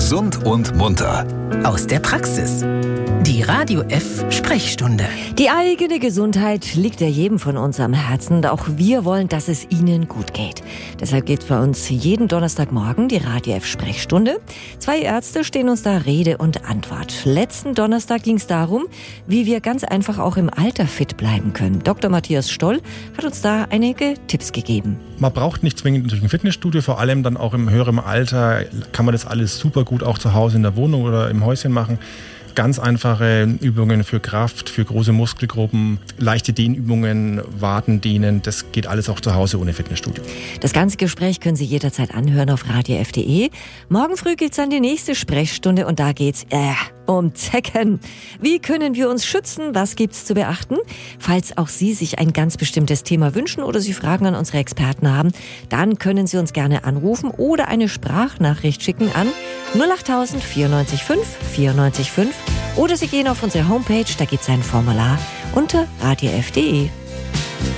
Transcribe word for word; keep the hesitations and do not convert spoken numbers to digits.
Gesund und munter. Aus der Praxis. Die Radio F Sprechstunde. Die eigene Gesundheit liegt ja jedem von uns am Herzen und auch wir wollen, dass es Ihnen gut geht. Deshalb geht bei uns jeden Donnerstagmorgen die Radio F Sprechstunde. Zwei Ärzte stehen uns da Rede und Antwort. Letzten Donnerstag ging es darum, wie wir ganz einfach auch im Alter fit bleiben können. Doktor Matthias Stoll hat uns da einige Tipps gegeben. Man braucht nicht zwingend natürlich ein Fitnessstudio, vor allem dann auch im höheren Alter kann man das alles super gut auch zu Hause in der Wohnung oder im Häuschen machen. Ganz einfache Übungen für Kraft, für große Muskelgruppen, leichte Dehnübungen, Waden dehnen, das geht alles auch zu Hause ohne Fitnessstudio. Das ganze Gespräch können Sie jederzeit anhören auf radio f punkt de. Morgen früh geht's dann die nächste Sprechstunde und da geht's äh, um Zecken. Wie können wir uns schützen? Was gibt's zu beachten? Falls auch Sie sich ein ganz bestimmtes Thema wünschen oder Sie Fragen an unsere Experten haben, dann können Sie uns gerne anrufen oder eine Sprachnachricht schicken an null acht null null vier neun fünf vier neun fünf oder Sie gehen auf unsere Homepage, da gibt's ein Formular unter radio f punkt de.